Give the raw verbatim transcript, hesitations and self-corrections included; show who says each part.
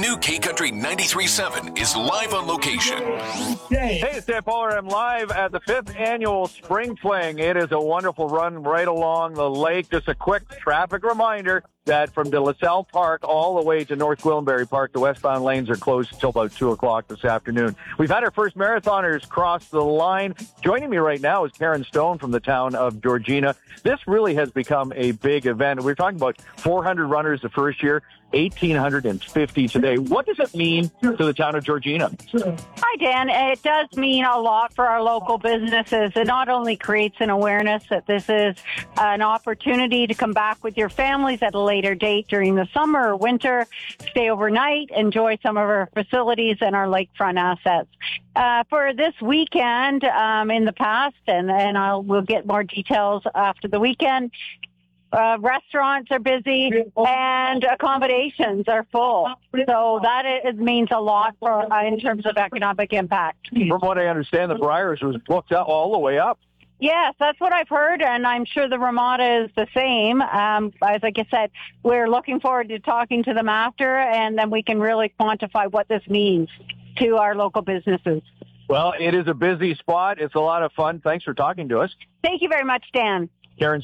Speaker 1: new K Country ninety-three point seven is live on location.
Speaker 2: Hey, it's Dan Pollard. I'm live at the fifth annual Spring Fling. It is a wonderful run right along the lake. Just a quick traffic reminder that from De La Salle Park all the way to North Gwillimbury Park, the westbound lanes are closed until about two o'clock this afternoon. We've had our first marathoners cross the line. Joining me right now is Karen Stone from the town of Georgina. This really has become a big event. We're talking about four hundred runners the first year, one thousand eight hundred fifty today. What does it mean to the town of Georgina?
Speaker 3: Hi, Dan. It does mean a lot for our local businesses. It not only creates an awareness that this is an opportunity to come back with your families at a later date during the summer or winter, stay overnight, enjoy some of our facilities and our lakefront assets. Uh, for this weekend, um, in the past, and, and I'll, we'll get more details after the weekend, Uh, restaurants are busy and accommodations are full. So that is, means a lot for, uh, in terms of economic impact.
Speaker 2: From what I understand, the Briars was booked up all the way up.
Speaker 3: Yes, that's what I've heard, and I'm sure the Ramada is the same. Um, as like I said, we're looking forward to talking to them after, and then we can really quantify what this means to our local businesses.
Speaker 2: Well, it is a busy spot. It's a lot of fun. Thanks for talking to us.
Speaker 3: Thank you very much, Dan.
Speaker 2: Karen